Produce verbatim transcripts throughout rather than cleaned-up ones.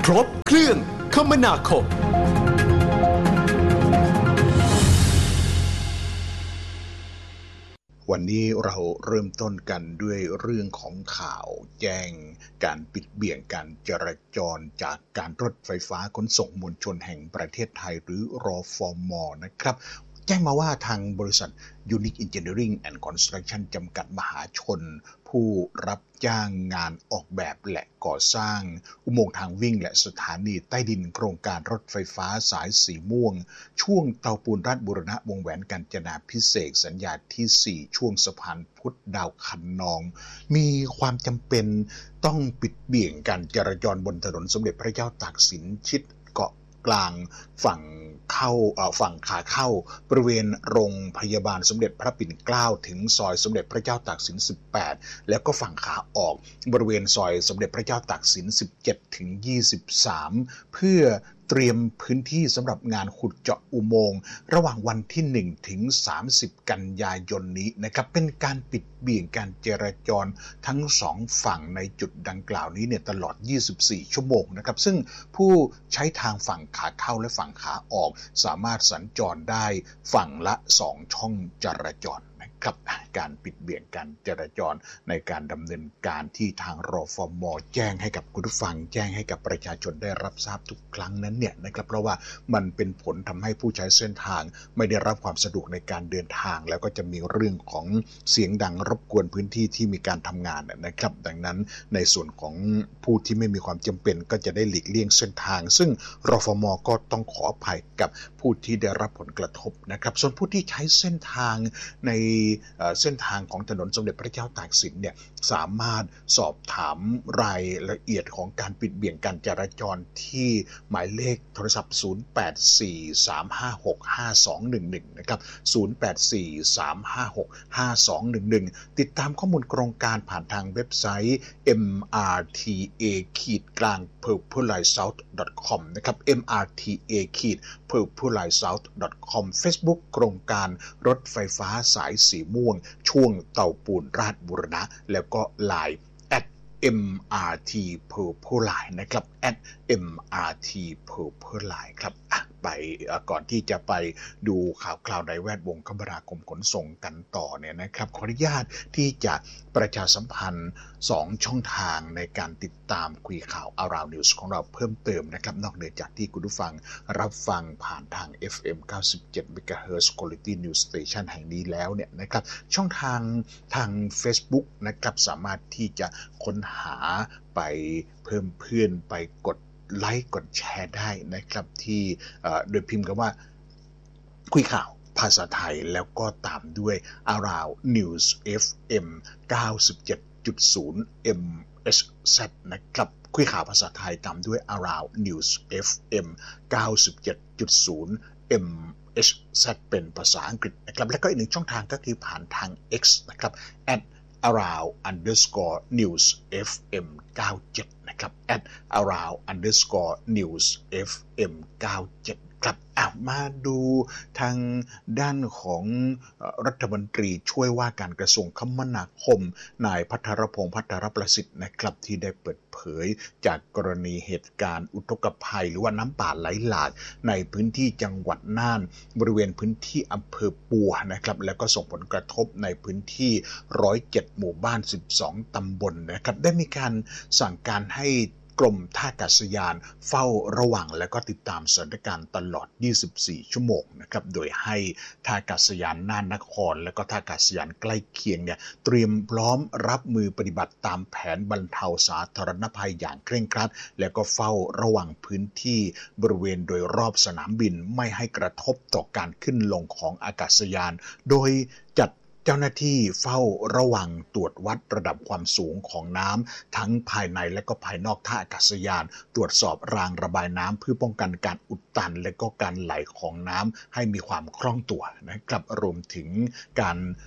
ครบเครื่องคมนาคมวันนี้เราเริ่มต้นกันด้วยเรื่องของข่าวแจ้งการปิดเบี่ยงการจราจรจากการรถไฟฟ้าขนส่งมวลชนแห่งประเทศไทยหรือรฟม.นะครับแจ้งมาว่าทางบริษัท Unique Engineering and Construction จำกัดมหาชนผู้รับจ้างงานออกแบบและก่อสร้างอุโมงค์ทางวิ่งและสถานีใต้ดินโครงการรถไฟฟ้าสายสีม่วงช่วงเตาปูนราชบูรณะวงแหวนกาญจนาภิเษกสัญญาที่สี่ช่วงสะพานพุทธดาวคันนองมีความจำเป็นต้องปิดเบี่ยงการจราจรบนถนนสมเด็จพระเจ้าตากสินชิดเกาะกลางฝั่งเข้าฝั่งขาเข้าบริเวณโรงพยาบาลสมเด็จพระปิ่นเกล้าถึงซอยสมเด็จพระเจ้าตากสินสิบแปดแล้วก็ฝั่งขาออกบริเวณซอยสมเด็จพระเจ้าตากสินสิบเจ็ดถึงยี่สิบสามเพื่อเตรียมพื้นที่สำหรับงานขุดเจาะอุโมงค์ระหว่างวันที่หนึ่งถึงสามสิบกันยายนนี้นะครับเป็นการปิดเบี่ยงการจราจรทั้งสองฝั่งในจุดดังกล่าวนี้เนี่ยตลอดยี่สิบสี่ชั่วโมงนะครับซึ่งผู้ใช้ทางฝั่งขาเข้าและฝั่งขาออกสามารถสัญจรได้ฝั่งละสองช่องจราจรนะครับการปิดเบี่ยงการจราจรในการดำเนินการที่ทางรฟม.แจ้งให้กับคุณผู้ฟังแจ้งให้กับประชาชนได้รับทราบทุกครั้งนั้นเนี่ยนะครับเพราะว่ามันเป็นผลทำให้ผู้ใช้เส้นทางไม่ได้รับความสะดวกในการเดินทางแล้วก็จะมีเรื่องของเสียงดังรบกวนพื้นที่ที่มีการทำงานนะครับดังนั้นในส่วนของผู้ที่ไม่มีความจำเป็นก็จะได้หลีกเลี่ยงเส้นทางซึ่งรฟม.ก็ต้องขออภัยกับผู้ที่ได้รับผลกระทบนะครับส่วนผู้ที่ใช้เส้นทางในเส้นทางของถนนสมเด็จพระเจ้าตากสินเนี่ยสามารถสอบถามรายละเอียดของการปิดเบี่ยงการจราจรที่หมายเลขโทรศัพท์ศูนย์ แปด สี่ สาม ห้า หก ห้า สอง หนึ่ง หนึ่งนะครับศูนย์ แปด สี่ สาม ห้า หก ห้า สอง หนึ่ง หนึ่งติดตามข้อมูลโครงการผ่านทางเว็บไซต์ เอ็ม อาร์ ที เอ กลาง เพอร์พูลไลน์เซาท์ ดอท คอม นะครับ เอ็ม อาร์ ที เอ เพอร์พูลไลน์เซาท์ ดอท คอม Facebook โครงการรถไฟฟ้าสายสีม่วงช่วงเตาปูนราชบูรณะแล้วก็ ไลน์ แอท เอ็ม อาร์ ที Purple นะครับ แอท เอ็ม อาร์ ที Purple ครับไปก่อนที่จะไปดูข่าวคราวในแวดวงคมนาคมขนส่งกันต่อเนี่ยนะครับขออนุญาตที่จะประชาสัมพันธ์สองช่องทางในการติดตามคุยข่าว Around News ของเราเพิ่มเติมนะครับนอกเหนือจากที่คุณผู้ฟังรับฟังผ่านทาง เอฟ เอ็ม เก้าสิบเจ็ด เมกะเฮิรตซ์ Quality News Station แห่งนี้แล้วเนี่ยนะครับช่องทางทาง Facebook นะครับสามารถที่จะค้นหาไปเพิ่มเพื่อนไปกดไลค์กดแชร์ได้นะครับที่โดยพิมพ์คำว่าคุยข่าวภาษาไทยแล้วก็ตามด้วย Around News เอฟ เอ็ม เก้าสิบเจ็ดจุดศูนย์ เอ็ม เอช ซี นะครับคุยข่าวภาษาไทยตามด้วย Around News เอฟ เอ็ม เก้าสิบเจ็ดจุดศูนย์ เอ็ม เอช ซี เป็นภาษาอังกฤษนะครับและก็อีกหนึ่งช่องทางก็คือผ่านทาง X นะครับ at around underscore news เอฟ เอ็ม เก้าสิบเจ็ดนะครับ at around underscore news เอฟ เอ็ม เก้าสิบเจ็ดครับมาดูทางด้านของรัฐมนตรีช่วยว่าการกระทรวงคมนาคมนายภัทรพงษ์ภัทรประสิทธิ์นะครับที่ได้เปิดเผยจากกรณีเหตุการณ์อุทกภัยหรือว่าน้ำป่าไหลหลากในพื้นที่จังหวัดน่านบริเวณพื้นที่อำเภอปัวนะครับแล้วก็ส่งผลกระทบในพื้นที่หนึ่งร้อยเจ็ดหมู่บ้านสิบสองตำบลนะครับได้มีการสั่งการให้กรมท่าอากาศยานเฝ้าระวังและก็ติดตามสถานการณ์ตลอดยี่สิบสี่ชั่วโมงนะครับโดยให้ท่าอากาศยานน่านนครและก็ท่าอากาศยานใกล้เคียงเนี่ยเตรียมพร้อมรับมือปฏิบัติตามแผนบรรเทาสาธารณภัยอย่างเคร่งครัดและก็เฝ้าระวังพื้นที่บริเวณโดยรอบสนามบินไม่ให้กระทบต่อการขึ้นลงของอากาศยานโดยจัดเจ้าหน้าที่เฝ้าระวังตรวจวัดระดับความสูงของน้ำทั้งภายในและก็ภายนอกท่าอากาศยานตรวจสอบรางระบายน้ำเพื่อป้องกันการอุดตันและก็การไหลของน้ำให้มีความคล่องตัวนะครับรวมถึงการจัด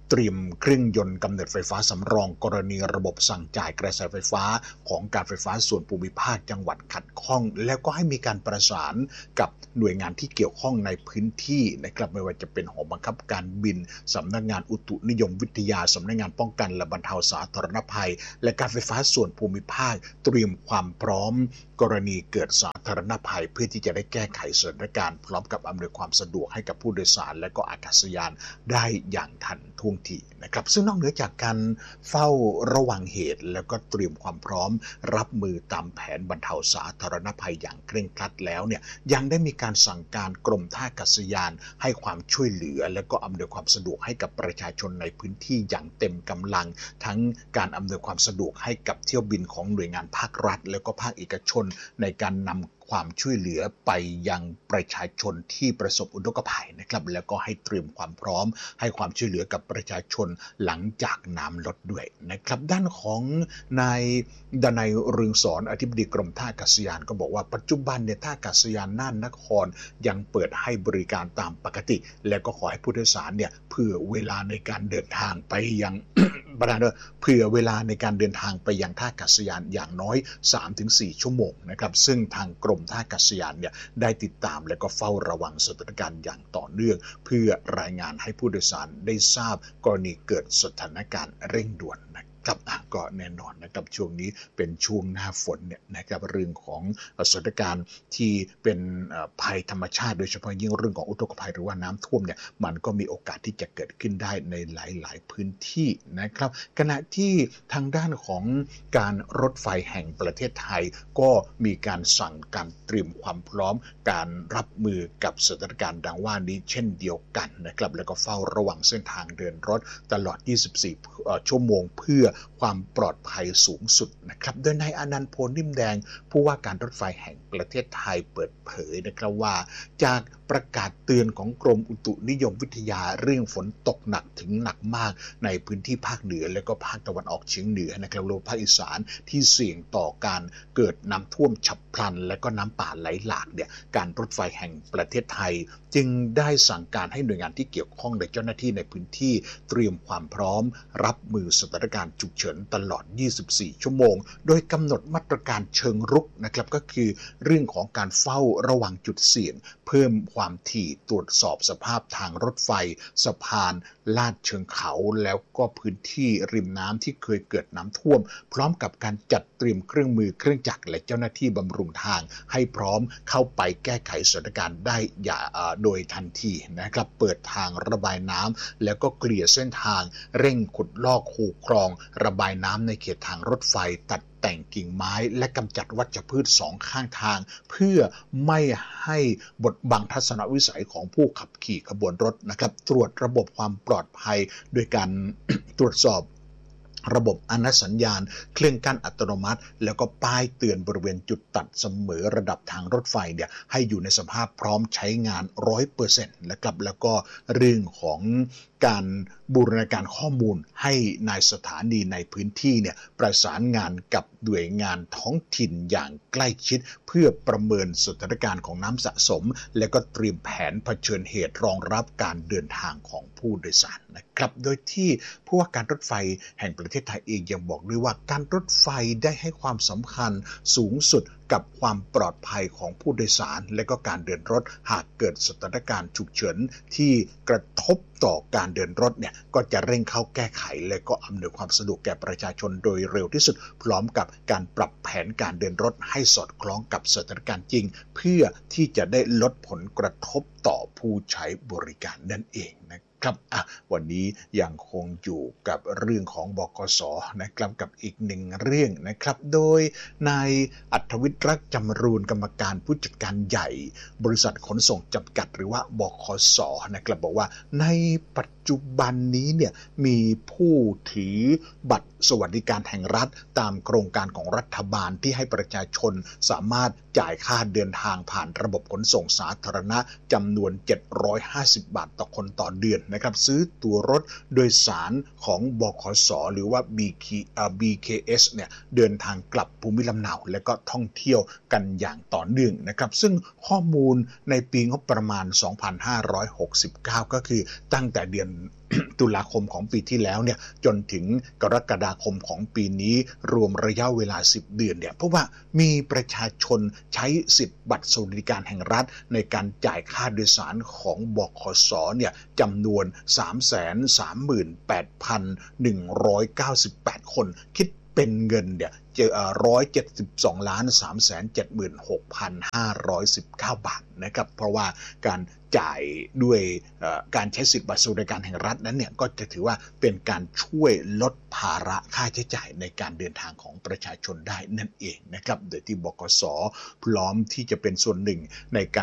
เตรียมเครื่องยนต์กำเนิดไฟฟ้าสำรองกรณีระบบสั่งจ่ายกระแสไฟฟ้าของการไฟฟ้าส่วนภูมิภาคจังหวัดขัดข้องแล้วก็ให้มีการประสานกับหน่วยงานที่เกี่ยวข้องในพื้นที่นะครับไม่ว่าจะเป็นหอบังคับการบินสำนักงานอุตุนิยมวิทยาสำนักงานป้องกันและบรรเทาสาธารณภัยและการไฟฟ้าส่วนภูมิภาคเตรียมความพร้อมกรณีเกิดสาธารณภัยเพื่อที่จะได้แก้ไขสถานการณ์พร้อมกับอำนวยความสะดวกให้กับผู้โดยสารและก็อากาศยานได้อย่างทันท่วงทีนะครับซึ่งนอกเหนือจากการเฝ้าระวังเหตุแล้วก็เตรียมความพร้อมรับมือตามแผนบรรเทาสาธารณภัยอย่างเคร่งครัดแล้วเนี่ยยังได้มีการสั่งการกรมท่าอากาศยานให้ความช่วยเหลือและก็อำนวยความสะดวกให้กับประชาชนในพื้นที่อย่างเต็มกำลังทั้งการอำนวยความสะดวกให้กับเที่ยวบินของหน่วยงานภาครัฐแล้วก็ภาคเอกชนในการนำความช่วยเหลือไปยังประชาชนที่ประสบอุทกภัยนะครับแล้วก็ให้เตรียมความพร้อมให้ความช่วยเหลือกับประชาชนหลังจากน้ำลดด้วยนะครับด้านของนายดนัยเรืองสอนอธิบดีกรมท่าอากาศยานก็บอกว่าปัจจุบันเนี่ยท่าอากาศยานน่านนครยังเปิดให้บริการตามปกติและก็ขอให้ผู้โดยสารเนี่ยเผื่อเวลาในการเดินทางไปยัง ประธานเผื่อเวลาในการเดินทางไปยังท่าอากาศยานอย่างน้อย สามถึงสี่ ชั่วโมงนะครับซึ่งทางกรมท่าอากาศยานเนี่ยได้ติดตามและก็เฝ้าระวังสถานการณ์อย่างต่อเนื่องเพื่อรายงานให้ผู้โดยสารได้ทราบกรณีเกิดสถานการณ์เร่งด่วนนะครับก็แน่นอนนะครับช่วงนี้เป็นช่วงหน้าฝนเนี่ยนะครับเรื่องของสถานการณ์ที่เป็นภัยธรรมชาติโดยเฉพาะยิ่งเรื่องของอุทกภัยหรือว่าน้ำท่วมเนี่ยมันก็มีโอกาสที่จะเกิดขึ้นได้ในหลายๆพื้นที่นะครับขณะที่ทางด้านของการรถไฟแห่งประเทศไทยก็มีการสั่งการเตรียมความพร้อมการรับมือกับสถานการณ์ดังว่านี้เช่นเดียวกันนะครับแล้วก็เฝ้าระวังเส้นทางเดินรถตลอดยี่สิบสี่ชั่วโมงเพื่อความปลอดภัยสูงสุดนะครับโดยนายอนันต์ โพนิ่มแดงผู้ว่าการรถไฟแห่งประเทศไทยเปิดเผยนะครับว่าจากประกาศเตือนของกรมอุตุนิยมวิทยาเรื่องฝนตกหนักถึงหนักมากในพื้นที่ภาคเหนือและก็ภาคตะวันออกเฉียงเหนือนะครับรวมภาคอีสานที่เสี่ยงต่อการเกิดน้ำท่วมฉับพลันและก็น้ำป่าไหลหลากเนี่ยการรถไฟแห่งประเทศไทยจึงได้สั่งการให้หน่วยงานที่เกี่ยวข้องและเจ้าหน้าที่ในพื้นที่เตรียมความพร้อมรับมือสถานการณ์ฉุกเฉินตลอดยี่สิบสี่ชั่วโมงโดยกำหนดมาตรการเชิงรุกนะครับก็คือเรื่องของการเฝ้าระวังจุดเสี่ยงเพิ่มความถี่ตรวจสอบสภาพทางรถไฟสะพานลาดเชิงเขาแล้วก็พื้นที่ริมน้ำที่เคยเกิดน้ำท่วมพร้อมกับการจัดเตรียมเครื่องมือเครื่องจักรและเจ้าหน้าที่บำรุงทางให้พร้อมเข้าไปแก้ไขสถานการณ์ได้อย่าโดยทันทีนะครับเปิดทางระบายน้ำแล้วก็เกลี่ยเส้นทางเร่งขุดลอกคูคลองระบายน้ำในเขตทางรถไฟตัดแต่งกิ่งไม้และกำจัดวัชพืชสองข้างทางเพื่อไม่ให้บดบังทัศนวิสัยของผู้ขับขี่ขบวนรถนะครับตรวจระบบความปลอดภัยโดยการ ตรวจสอบระบบอนุสัญญาณเครื่องกั้นอัตโนมัติแล้วก็ป้ายเตือนบริเวณจุดตัดเสมอระดับทางรถไฟเนี่ยให้อยู่ในสภาพพร้อมใช้งาน ร้อยเปอร์เซ็นต์ นะครับแล้วก็เรื่องของการบูรณาการข้อมูลให้นายสถานีในพื้นที่เนี่ยประสานงานกับหน่วยงานท้องถิ่นอย่างใกล้ชิดเพื่อประเมินสถานการณ์ของน้ำสะสมและก็เตรียมแผนเผชิญเหตุรองรับการเดินทางของผู้โดยสารนะครับโดยที่ผู้ว่าการรถไฟแห่งประเทศไทยเองยังบอกด้วยว่าการรถไฟได้ให้ความสำคัญสูงสุดกับความปลอดภัยของผู้โดยสารและก็การเดินรถหากเกิดสถานการณ์ฉุกเฉินที่กระทบต่อการเดินรถเนี่ยก็จะเร่งเข้าแก้ไขและก็อำนวยความสะดวกแก่ประชาชนโดยเร็วที่สุดพร้อมกับการปรับแผนการเดินรถให้สอดคล้องกับสถานการณ์จริงเพื่อที่จะได้ลดผลกระทบต่อผู้ใช้บริการนั่นเองนะครับอ่ะวันนี้ยังคงอยู่กับเรื่องของบกส.นะครับกับอีกหนึ่งเรื่องนะครับโดยนายอัธวิทย์รักจำรูนกรรมการผู้จัดการใหญ่บริษัทขนส่งจำกัดหรือว่าบขส.นะครับบอกว่าในปัจจุบันนี้เนี่ยมีผู้ถือบัตรสวัสดิการแห่งรัฐตามโครงการของรัฐบาลที่ให้ประชาชนสามารถจ่ายค่าเดินทางผ่านระบบขนส่งสาธารณะจำนวนเจ็ดร้อยห้าสิบบาทต่อคนต่อเดือนนะครับซื้อตั๋วรถโดยสารของบขส.หรือว่า บี เค เอส เนี่ยเดินทางกลับภูมิลำเนาและก็ท่องเที่ยวกันอย่างต่อเนื่องนะครับซึ่งข้อมูลในปีงบประมาณสองพันห้าร้อยหกสิบเก้าก็คือตั้งแต่เดือนตุลาคมของปีที่แล้วเนี่ยจนถึงกรกฎาคมของปีนี้รวมระยะเวลาสิบเดือนเนี่ยเพราะว่ามีประชาชนใช้สิทธิ์บัตรสวัสดิการแห่งรัฐในการจ่ายค่าโดยสารของบขสเนี่ยจำนวน สามแสนสามหมื่นแปดพันหนึ่งร้อยเก้าสิบแปด คนคิดเป็นเงินเนี่ยเจอหนึ่งร้อยเจ็ดสิบสองล้านสามแสนเจ็ดหมื่นหกพันห้าร้อยสิบเก้า บาทนะครับเพราะว่าการจ่ายด้วยการใช้สิทธิบัตรสวัสดิการแห่งรัฐนั้นเนี่ยก็จะถือว่าเป็นการช่วยลดภาระค่าใช้จ่ายในการเดินทางของประชาชนได้นั่นเองนะครับโดยที่บขสพร้อมที่จะเป็นส่วนหนึ่งในการ